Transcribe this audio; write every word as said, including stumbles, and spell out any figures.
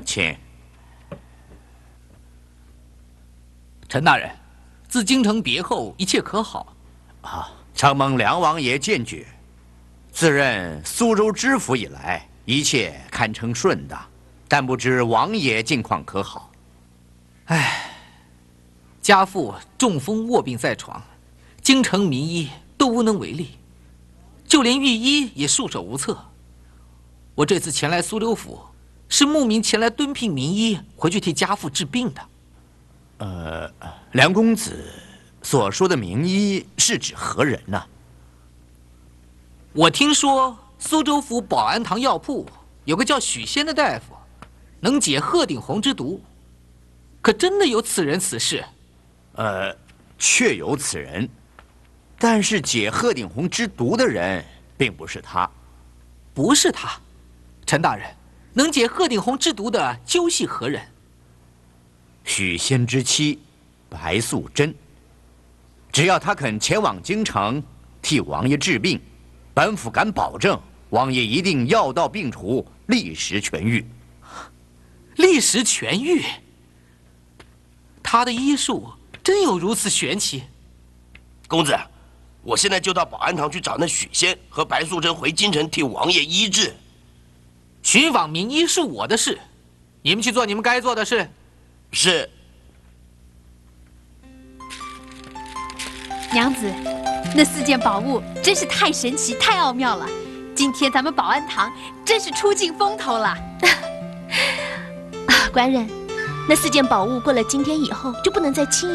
亲。 陈大人，自京城别后，一切可好？ 啊，承蒙梁王爷荐举，自任苏州知府以来，一切堪称顺当。但不知王爷近况可好？ 唉，家父中风卧病在床，京城名医都无能为力，就连御医也束手无策。我这次前来苏州府，是慕名前来敦聘名医，回去替家父治病的。 呃，梁公子所说的名医是指何人呢？ 我听说苏州府保安堂药铺有个叫许仙的大夫，能解鹤顶红之毒，可真的有此人此事？ 呃，确有此人，但是解鹤顶红之毒的人并不是他。 不是他，陈大人，能解鹤顶红之毒的究系何人？ 许仙之妻白素贞，只要她肯前往京城替王爷治病，本府敢保证，王爷一定药到病除，立时痊愈。 立时痊愈？他的医术真有如此玄奇？ 公子，我现在就到保安堂去找那许仙和白素贞回京城替王爷医治。 寻访名医是我的事，你们去做你们该做的事。 是。 娘子，那四件宝物真是太神奇、太奥妙了。今天咱们保安堂真是出尽风头了。 啊，官人，那四件宝物过了今天以后就不能再轻易